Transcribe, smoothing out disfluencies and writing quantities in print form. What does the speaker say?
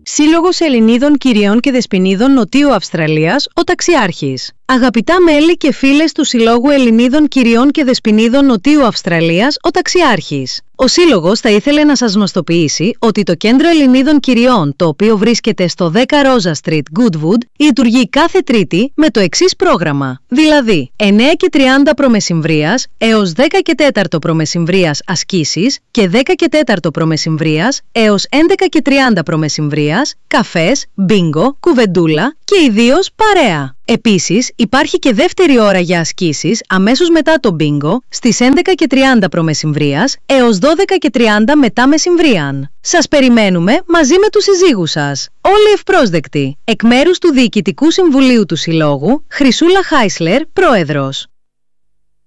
Σύλλογος Ελληνίδων Κυριών και Δεσποινίδων Νοτιού Αυστραλίας, ο Ταξιάρχης. Αγαπητά μέλη και φίλες του Συλλόγου Ελληνίδων Κυριών και Δεσποινίδων Νοτιού Αυστραλίας, ο Ταξιάρχης. Ο Σύλλογος θα ήθελε να σας γνωστοποιήσει ότι το Κέντρο Ελληνίδων Κυριών, το οποίο βρίσκεται στο 10 Rosa Street, Goodwood, λειτουργεί κάθε Τρίτη με το εξής πρόγραμμα. Δηλαδή, 9:30 προμεσημβρίας έως 10:15 προμεσημβρίας ασκήσεις και 10:15 προμεσημβρίας έως 11:30 προμεσημβρίας, καφές, μπίνγκο, κουβεντούλα και ιδίως παρέα. Επίσης, υπάρχει και δεύτερη ώρα για ασκήσεις αμέσως μετά το μπίνγκο στις 11:30 προμεσημβρίας έως 12:30 μετά μεσημβρίαν. Σας περιμένουμε μαζί με τους συζύγους σας. Όλοι ευπρόσδεκτοι. Εκ μέρους του Διοικητικού Συμβουλίου του Συλλόγου, Χρυσούλα Χάισλερ, Πρόεδρος.